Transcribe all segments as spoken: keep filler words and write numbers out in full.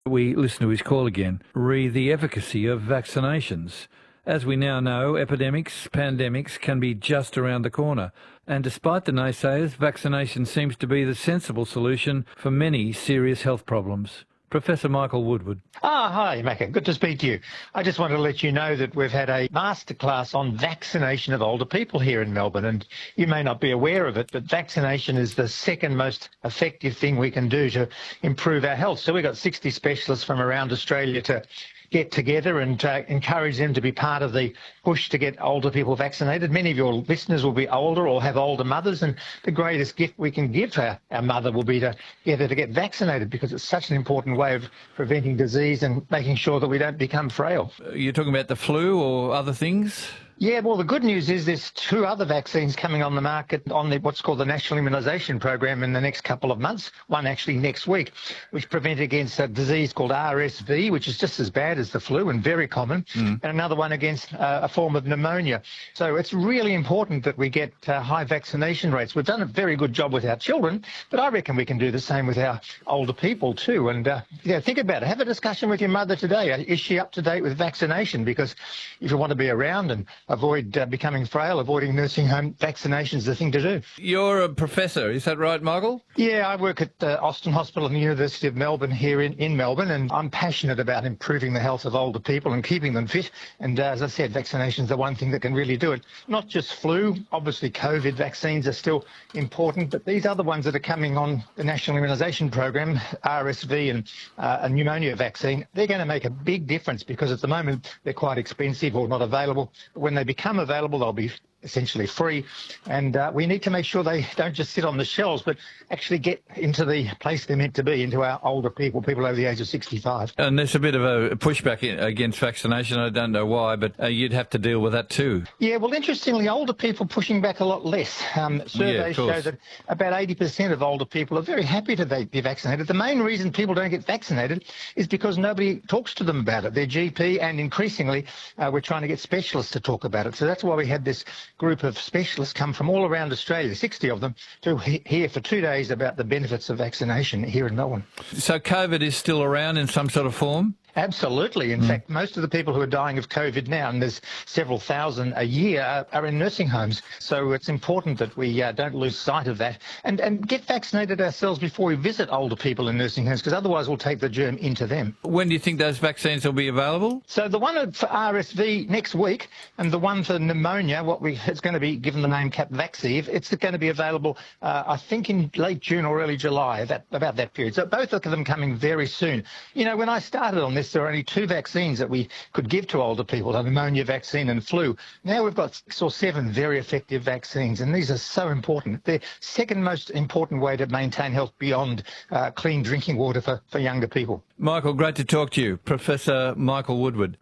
We listen to his call again, re the efficacy of vaccinations. As we now know, epidemics, pandemics can be just around the corner. And despite the naysayers, vaccination seems to be the sensible solution for many serious health problems. Professor Michael Woodward. Ah, hi, Macca. Good to speak to you. I just want to let you know that we've had a masterclass on vaccination of older people here in Melbourne, and you may not be aware of it, but vaccination is the second most effective thing we can do to improve our health. So we've got sixty specialists from around Australia to get together and uh, encourage them to be part of the push to get older people vaccinated. Many of your listeners will be older or have older mothers, and the greatest gift we can give our, our mother will be to get her to get vaccinated, because it's such an important way of preventing disease and making sure that we don't become frail. You're talking about the flu or other things? Yeah, well, the good news is there's two other vaccines coming on the market on the, what's called the National Immunisation Program in the next couple of months, one actually next week, which prevent against a disease called R S V, which is just as bad as the flu and very common, mm. and another one against uh, a form of pneumonia. So it's really important that we get uh, high vaccination rates. We've done a very good job with our children, but I reckon we can do the same with our older people too. And uh, yeah, think about it. Have a discussion with your mother today. Is she up to date with vaccination? Because if you want to be around and avoid uh, becoming frail, avoiding nursing home, vaccination is the thing to do. You're a professor, is that right, Michael? Yeah, I work at uh, Austin Hospital and the University of Melbourne here in, in Melbourne, and I'm passionate about improving the health of older people and keeping them fit. And uh, as I said, vaccination's the one thing that can really do it. Not just flu, obviously COVID vaccines are still important, but these other ones that are coming on the National Immunisation Program, R S V and uh, a pneumonia vaccine, they're going to make a big difference, because at the moment they're quite expensive or not available. But when they become available, they'll be essentially free, and uh, we need to make sure they don't just sit on the shelves but actually get into the place they're meant to be, into our older people, people over the age of sixty-five. And there's a bit of a pushback against vaccination. I don't know why, but uh, you'd have to deal with that too. Yeah, well, interestingly, older people pushing back a lot less. Um, surveys yeah, show that about eighty percent of older people are very happy to be vaccinated. The main reason people don't get vaccinated is because nobody talks to them about it. Their G P, and increasingly uh, we're trying to get specialists to talk about it. So that's why we had this group of specialists come from all around Australia, sixty of them, to he hear for two days about the benefits of vaccination here in Melbourne. So COVID is still around in some sort of form? Absolutely. In mm. fact, most of the people who are dying of COVID now, and there's several thousand a year, are, are in nursing homes. So it's important that we uh, don't lose sight of that, and, and get vaccinated ourselves before we visit older people in nursing homes, because otherwise we'll take the germ into them. When do you think those vaccines will be available? So the one for R S V next week, and the one for pneumonia, what we it's going to be given the name Capvaxive, it's going to be available, uh, I think, in late June or early July, that, about that period. So both of them coming very soon. You know, when I started on this, there are only two vaccines that we could give to older people, a pneumonia vaccine and flu. Now we've got six or seven very effective vaccines, and these are so important. They're second most important way to maintain health beyond uh, clean drinking water for, for younger people. Michael, great to talk to you. Professor Michael Woodward.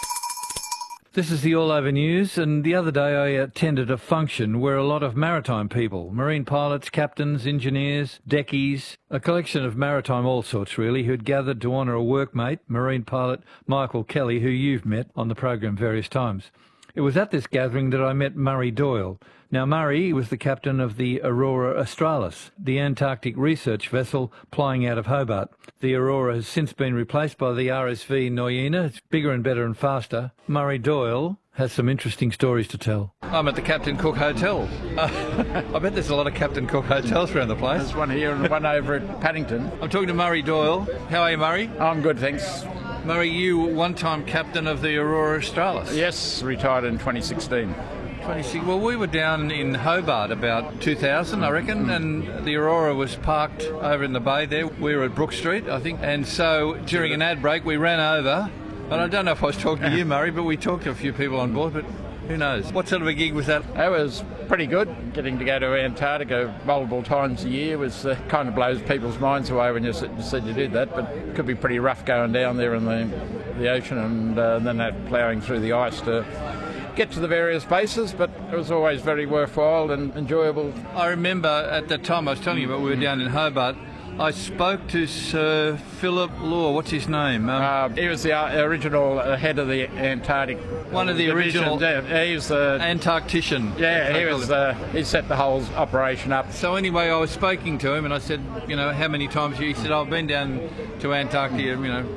This is the All Over News, and the other day I attended a function where a lot of maritime people, marine pilots, captains, engineers, deckies, a collection of maritime all sorts really, who'd gathered to honour a workmate, marine pilot Michael Kelly, who you've met on the program various times. It was at this gathering that I met Murray Doyle. Now, Murray was the captain of the Aurora Australis, the Antarctic research vessel plying out of Hobart. The Aurora has since been replaced by the R S V Noyena. It's bigger and better and faster. Murray Doyle has some interesting stories to tell. I'm at the Captain Cook Hotel. Uh, I bet there's a lot of Captain Cook hotels around the place. There's one here and one over at Paddington. I'm talking to Murray Doyle. How are you, Murray? I'm good, thanks. Murray, you were one-time captain of the Aurora Australis. Yes, retired in twenty sixteen. twenty-six. Well, we were down in Hobart about two thousand, I reckon, and the Aurora was parked over in the bay there. We were at Brook Street, I think, and so during an ad break we ran over, and I don't know if I was talking to you, Murray, but we talked to a few people on board, but who knows? What sort of a gig was that? It was pretty good. Getting to go to Antarctica multiple times a year was uh, kind of blows people's minds away when you said you did that, but it could be pretty rough going down there in the, the ocean and uh, then that ploughing through the ice to get to the various bases, but it was always very worthwhile and enjoyable. I remember at the time I was telling you about we were down in Hobart, I spoke to Sir Philip Law. What's his name? Um, uh, he was the uh, original uh, head of the Antarctic. One of the division. original. Yeah, he was the Antarctician. Yeah, he was. Uh, he set the whole operation up. So anyway, I was speaking to him, and I said, you know, how many times? He said, I've been down to Antarctica, you know,